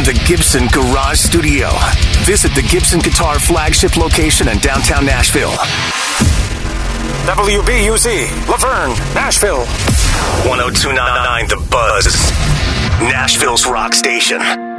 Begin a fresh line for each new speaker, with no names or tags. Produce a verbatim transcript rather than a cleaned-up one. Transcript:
the Gibson Garage Studio. Visit the Gibson Guitar flagship location in downtown Nashville.
W B U Z, Laverne, Nashville.
one oh two point nine The Buzz, Nashville's rock station.